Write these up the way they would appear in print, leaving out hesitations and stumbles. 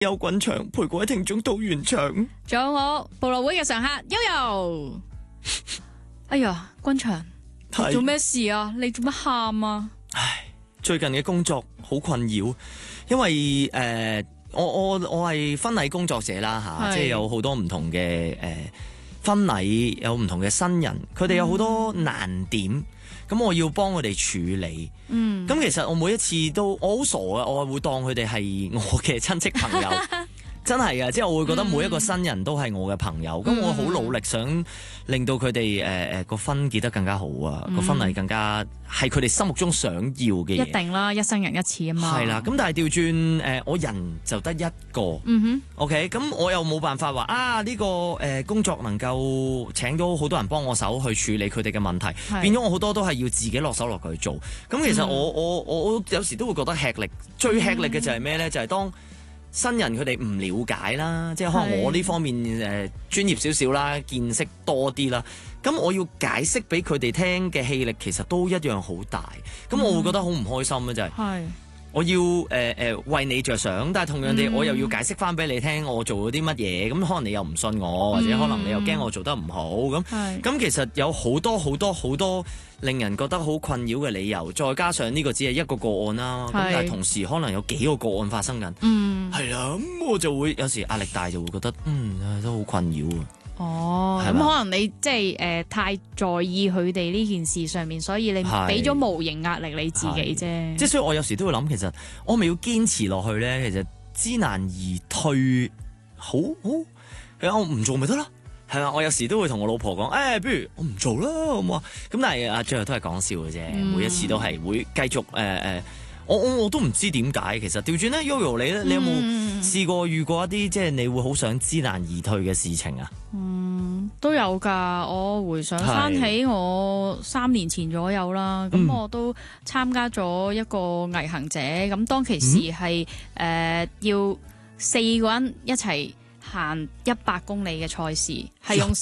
有滾場陪各位聽眾到完場。 仲有我部落會嘅常客悠悠。哎呀，君祥，你做咩事啊？你做乜喊啊？ 唉，最近嘅工作好困擾，因為我係婚禮工作者啦嚇，即係有好多唔同嘅婚禮，有唔同嘅新人，佢哋有好多難點。咁我要幫佢哋處理，咁其實我每一次都我好傻啊，我係會當佢哋係我嘅親戚朋友，真係啊！即係我會覺得每一個新人都係我嘅朋友，咁我好努力想令到佢哋個婚結得更加好啊，個婚禮更加係佢哋心目中想要嘅嘢。 一定啦，一生人一次啊嘛。 係啦，咁但係調轉我人就得一個，OK， 咁我又冇辦法話呢個工作能夠請到好多人幫我手去處理佢哋嘅問題，變咗我好多都係要自己落手落去做。咁其實我有時都會覺得吃力，最吃力嘅就係咩呢？就係當新人佢哋唔了解啦，即係可能我呢方面專業少少啦，見識多啲啦，咁我要解釋俾佢哋聽嘅氣力其實都一樣好大，咁我會覺得好唔開心啊！就係我要為你着想，但係同樣地我又要解釋翻俾你聽我做咗啲乜嘢，咁可能你又唔信我，或者可能你又驚我做得唔好，咁其實有好多好多好多令人覺得好困擾嘅理由，再加上呢個只係一個個案啦，咁但係同時可能有幾個個案發生緊，係啦，咁我就會有時壓力大，就會覺得都好困擾啊。 咁可能你即係太在意佢哋呢件事上面，所以你俾咗無形壓力你自己啫。 即係所以我有時都會諗，其實我咪要堅持落去咧。其實知難而退，好，我唔做咪得咯，係嘛？我有時都會同我老婆講，不如我唔做啦，咁啊。咁但係最後都係講笑嘅啫，每一次都係會繼續我都唔知點解。其實調轉咧，Yoyo 你咧，你有冇試過遇過一啲即係你會好想知難而退嘅事情啊？ 都有㗎。我回想翻起我3年前左右啦，咁我都參加咗一個毅行者，咁當其時係要4個人一齊行100公里嘅賽事，係用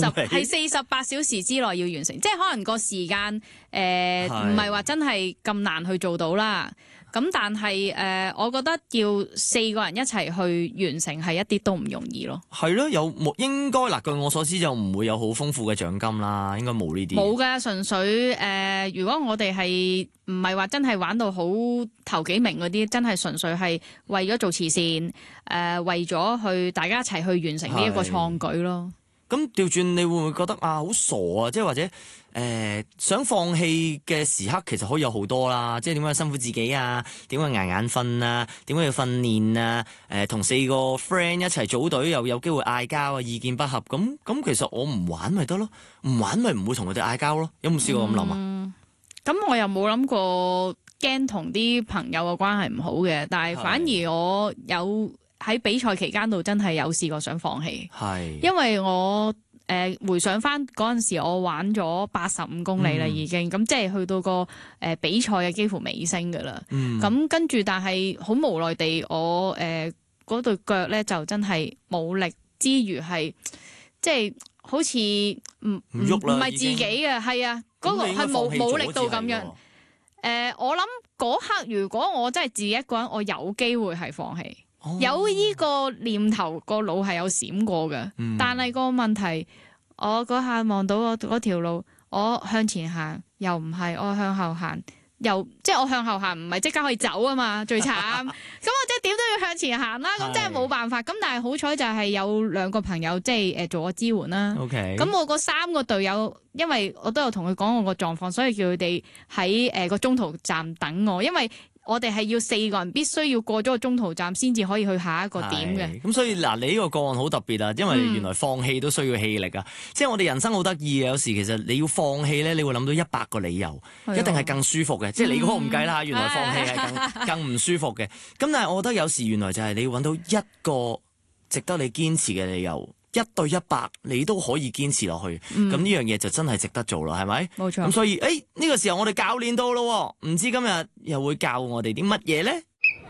48小時之內要完成，即係可能個時間唔係話真係咁難去做到啦。咁但係我覺得要4個人一齊去完成係一啲都唔容易咯。係咯， 應該嗱，據我所知就唔會有好豐富嘅獎金啦，應該冇呢啲。 冇㗎，純粹如果我哋係唔係話真係玩到好頭幾名嗰啲，真係純粹係為咗做慈善，為咗去大家一齊去完成呢一個創舉咯。 咁調轉，你會唔會覺得好傻啊？即係或者想放棄嘅時刻，其實可以有好多啦。即係點解辛苦自己啊？點解捱眼瞓啊？點解要訓練啊？同4個 friend 一齊組隊，又有機會嗌交啊，意見不合。咁其實我唔玩咪得咯，唔玩咪唔會同佢哋嗌交咯。有冇試過咁諗啊？ 咁我又冇諗過驚同啲朋友嘅關係唔好嘅，但係反而我有喺比賽期間度真係有試過想放棄，因為我回想翻嗰陣時，我玩咗85公里啦，已經咁即係去到個比賽嘅幾乎尾聲噶啦。咁跟住，但係好無奈地，我嗰對腳咧就真係冇力之餘係即係好似唔係自己嘅，係啊，嗰個係冇力到咁樣。我諗嗰刻如果我真係自己一個人，我有機會係放棄。有呢個念頭，個腦係有閃過嘅，但係個問題，我嗰下望到我嗰條路，我向前行又唔係，我向後行又即係我向後行唔係即刻可以走啊嘛，最慘。咁我即係點都要向前行啦，咁真係冇辦法。咁但係好彩就係有2個朋友即係做我支援啦。咁我嗰3個隊友，因為我都有同佢講我個狀況，所以叫佢哋喺個中途站等我，因為我哋係要4個人必須要過咗個中途站先至可以去下一個點嘅。咁所以嗱，你呢個個案好特別啊，因為原來放棄都需要氣力啊。即係我哋人生好得意嘅，有時其實你要放棄咧，你會諗到100個理由，一定係更舒服嘅。即係你嗰個唔計啦，原來放棄係更唔舒服嘅。咁但係我覺得有時原來就係你要揾到一個值得你堅持嘅理由。1對100，你都可以堅持落去，咁呢樣嘢就真係值得做啦，係咪？ 冇錯。 咁所以，呢個時候我哋教練到咯，唔知今日又會教我哋啲乜嘢咧？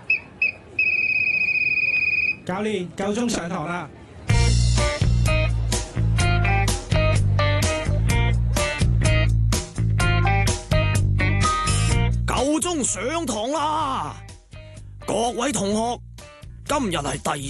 教練，夠鐘上堂啦！ 夠鐘上堂啦！各位同學， 今日係第